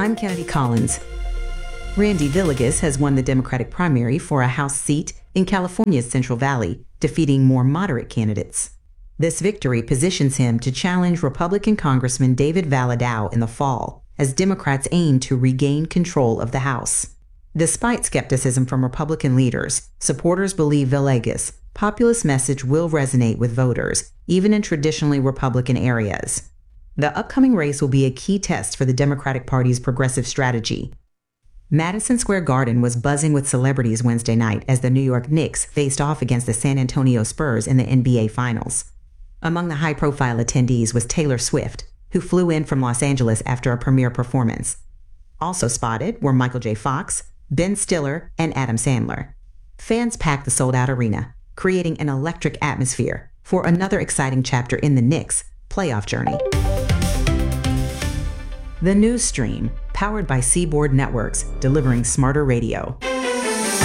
I'm Kennedy Collins. Randy Villegas has won the Democratic primary for a House seat in California's Central Valley, defeating more moderate candidates. This victory positions him to challenge Republican Congressman David Valadao in the fall, as Democrats aim to regain control of the House. Despite skepticism from Republican leaders, supporters believe Villegas' populist message will resonate with voters, even in traditionally Republican areas. The upcoming race will be a key test for the Democratic Party's progressive strategy. Madison Square Garden was buzzing with celebrities Wednesday night as the New York Knicks faced off against the San Antonio Spurs in the NBA Finals. Among the high-profile attendees was Taylor Swift, who flew in from Los Angeles after a premiere performance. Also spotted were Michael J. Fox, Ben Stiller, and Adam Sandler. Fans packed the sold-out arena, creating an electric atmosphere for another exciting chapter in the Knicks' playoff journey. The News Stream, powered by Seaboard Networks, delivering smarter radio.